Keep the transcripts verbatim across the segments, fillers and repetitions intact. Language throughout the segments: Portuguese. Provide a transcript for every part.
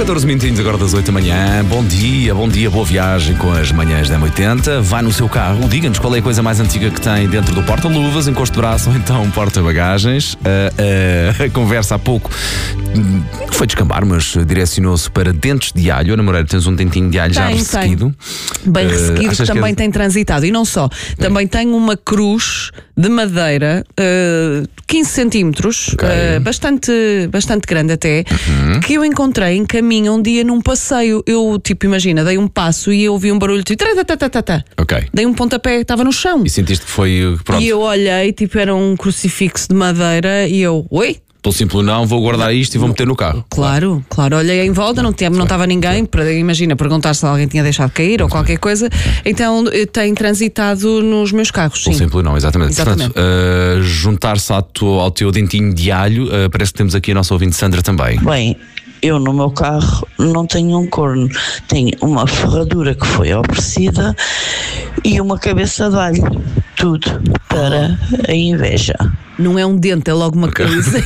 catorze minutinhos agora das oito da manhã. Bom dia, bom dia, boa viagem com as manhãs da M oitenta. Vai no seu carro, diga-nos qual é a coisa mais antiga que tem dentro do porta-luvas, encosto de braço ou então porta-bagagens. Uh, uh, a conversa há pouco foi descambar, mas direcionou-se para dentes de alho. Ana Moreira, tens um dentinho de alho tem, já ressequido. Tem. Bem uh, ressequido, que também é... tem transitado. E não só, também é. tem uma cruz de madeira, uh, quinze centímetros, okay. uh, bastante, bastante grande até, uhum. que eu encontrei em caminho um dia num passeio. Eu, tipo, imagina, dei um passo e eu ouvi um barulho, tipo, okay. dei um pontapé, estava no chão. E sentiste que foi, pronto. E eu olhei, tipo, era um crucifixo de madeira e eu, oi? Pelo simples não, vou guardar isto e vou meter no carro. Claro, claro. Olhei em volta, não estava não estava ninguém, para, imagina, perguntar se alguém tinha deixado cair ou qualquer coisa. Então tem transitado nos meus carros, sim. Pelo simples não, exatamente. exatamente. Portanto, uh, juntar-se ao, ao teu dentinho de alho, uh, parece que temos aqui a nossa ouvinte Sandra também. Bem, eu no meu carro não tenho um corno, tenho uma ferradura que foi oferecida e uma cabeça de alho. Tudo para a inveja. Não é um dente, é logo uma okay. coisa.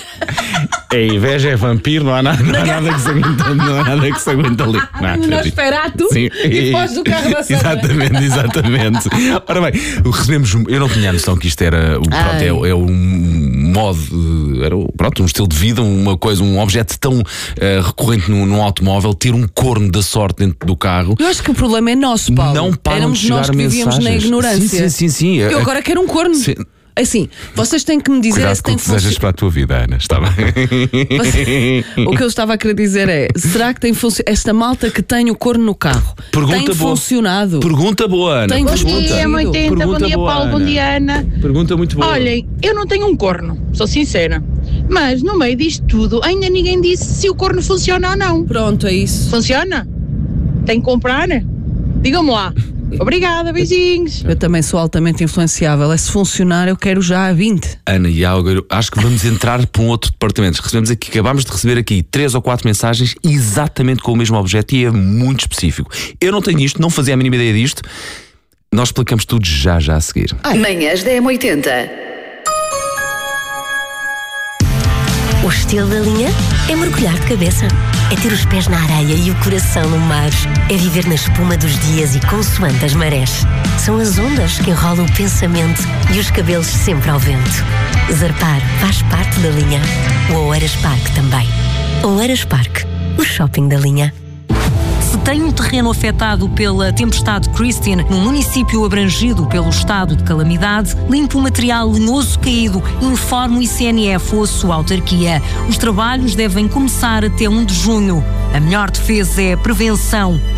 É inveja, é vampiro, não há nada, não há nada que se aguenta, não há nada que se aguenta ali. Um Nosferatu e foge do carro da Sandra. Exatamente, exatamente. Ora bem, recebemos, eu não tinha a noção que isto era, pronto, é, é um modo, era pronto, um estilo de vida, uma coisa, um objeto tão uh, recorrente num, num automóvel, ter um corno da sorte dentro do carro. Eu acho que o problema é nosso, Paulo. Não param Éramos de chegar nós que vivíamos mensagens. Na ignorância. Sim, sim, sim, sim. Eu agora quero um corno. Sim. Assim, vocês têm que me dizer Cuidado se tem que desejas funci... para a tua vida, Ana, está bem? Você... O que eu estava a querer dizer é, será que tem funcionado? Esta malta que tem o corno no carro pergunta tem boa. funcionado? Pergunta boa, Ana. Tem bom dia, M oitenta, bom dia, boa, Paulo, Ana. Bom dia, Ana. Pergunta muito boa. Olhem, eu não tenho um corno, sou sincera, mas no meio disto tudo ainda ninguém disse se o corno funciona ou não. Pronto, é isso. Funciona? Tem que comprar? Digam-me lá. Obrigada, beijinhos. Eu também sou altamente influenciável. É se funcionar, eu quero já a vinte. Ana e Álvaro, acho que vamos entrar para um outro departamento. Recebemos aqui, acabámos de receber aqui três ou quatro mensagens exatamente com o mesmo objeto e é muito específico. Eu não tenho isto, não fazia a mínima ideia disto. Nós explicamos tudo já já a seguir. Ai. Manhãs da M oitenta. O estilo da linha é mergulhar de cabeça. É ter os pés na areia e o coração no mar. É viver na espuma dos dias e consoante as marés. São as ondas que enrolam o pensamento e os cabelos sempre ao vento. Zarpar faz parte da linha. O Oeiras Park também. Oeiras Park, o shopping da linha. Se tem um terreno afetado pela tempestade Christine, num município abrangido pelo estado de calamidade, limpe o material lenhoso caído, informe o I C N F ou a sua autarquia. Os trabalhos devem começar até um de junho. A melhor defesa é a prevenção.